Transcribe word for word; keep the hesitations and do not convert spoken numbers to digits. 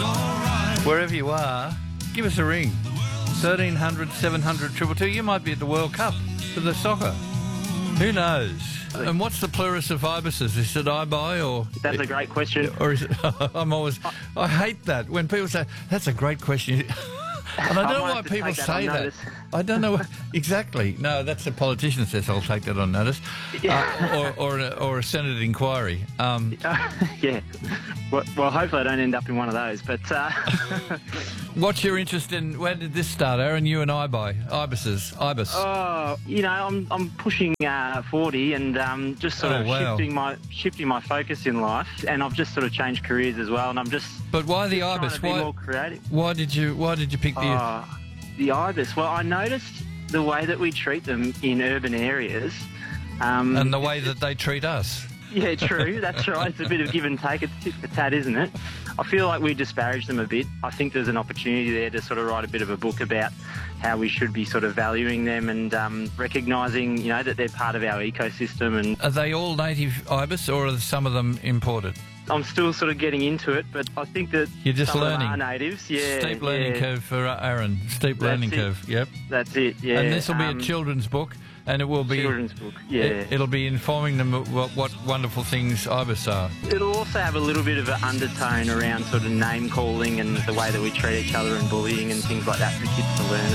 Wherever you are, give us a ring. thirteen hundred, seven hundred, two two two. You might be at the World Cup for the soccer. Who knows? And what's the plurus of ibises? Is it ibi or... That's a great question. Or is it... I'm always... I hate that when people say, that's a great question. And I don't know why people say that. I don't know. Exactly. No, that's a politician says, I'll take that on notice. Uh, or, or, a, or a Senate inquiry. Um, yeah. Well, well, hopefully I don't end up in one of those. But uh... what's your interest in... Where did this start, Aaron? You and Ibi? Ibises? Ibis? Oh, you know, I'm I'm pushing uh, forty and um, just sort Oh, of wow. shifting my shifting my focus in life. And I've just sort of changed careers as well. And I'm just... But why the trying ibis? to be Why, more creative. why did you Why did you pick the... Uh, the ibis. Well, I noticed the way that we treat them in urban areas. Um, and the way that they treat us. Yeah, true. That's right. It's a bit of give and take. It's tit for tat, isn't it? I feel like we disparage them a bit. I think there's an opportunity there to sort of write a bit of a book about how we should be sort of valuing them and um, recognising, you know, that they're part of our ecosystem. And Are they all native ibis or are some of them imported? I'm still sort of getting into it, but I think that You're just some learning. of them are natives. Yeah, Steep learning yeah. curve for Aaron. Steep That's learning it. curve, yep. That's it, yeah. And this will be Um, a children's book, and it will be... children's book, yeah. It, it'll be informing them of what, what wonderful things ibis are. It'll also have a little bit of an undertone around sort of name calling and the way that we treat each other and bullying and things like that for kids to learn.